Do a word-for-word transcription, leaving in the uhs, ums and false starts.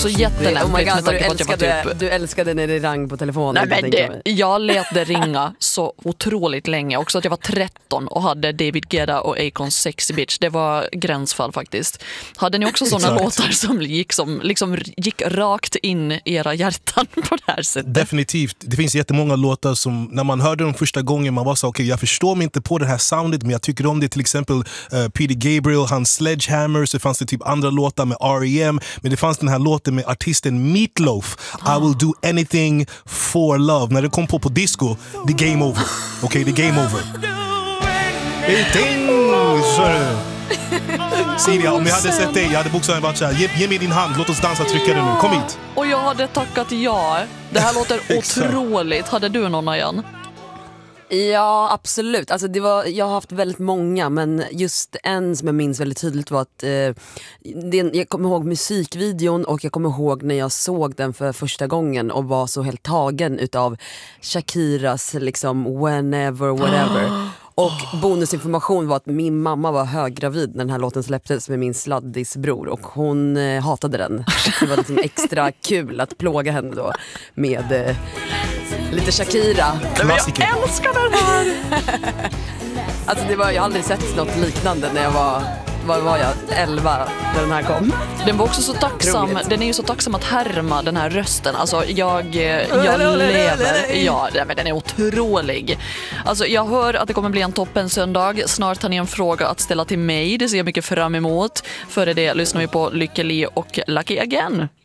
också jättelämpligt oh my God, med tanke du, på att jag var älskade, typ... du älskade när det rang på telefonen. Nej, men det, jag lät det ringa så otroligt länge. Också att jag var tretton och hade David Guetta och Akons Sexy Bitch. Det var gränsfall faktiskt. Hade ni också sådana låtar som gick, som liksom gick rakt in i era hjärtan på det här sättet? Definitivt. Det finns jättemånga låtar som när man hörde dem första gången man var så okej, okay, jag förstår mig inte på det här soundet men jag tycker om det. Till exempel uh, Peter Gabriel, hans Sledgehammer, så fanns det typ andra låtar med R E M, men det fanns den här låten med artisten Meatloaf, I will do anything for love. När det kom på på disco, the game over. Okej, okay, the game over. Anything. Silja, om jag hade sett dig, jag hade bokstavligen varit såhär, ge, ge mig din hand, låt oss dansa, trycka den nu, kom hit. Och jag hade tackat ja. Det här låter otroligt. Hade du någon igen? Ja, absolut. Alltså det var, jag har haft väldigt många, men just en som jag minns väldigt tydligt var att eh, det, jag kommer ihåg musikvideon och jag kommer ihåg när jag såg den för första gången och var så helt tagen utav Shakiras liksom whenever, whatever. Och bonusinformation var att min mamma var höggravid när den här låten släpptes med min sladdisbror och hon eh, hatade den. Det var liksom extra kul att plåga henne då med eh, lite Shakira. Klassiker. Jag älskar den här! Alltså det var, jag har aldrig sett något liknande när jag var, vad var jag, elva när den här kom. Den var också så tacksam, Roligt. den är ju så tacksam att härma den här rösten. Alltså jag, jag lever, ja men den är otrolig. Alltså jag hör att det kommer bli en toppen söndag. Snart har ni en fråga att ställa till mig, det ser jag mycket fram emot. Före det lyssnar vi på Lykke Li och Lucky Again.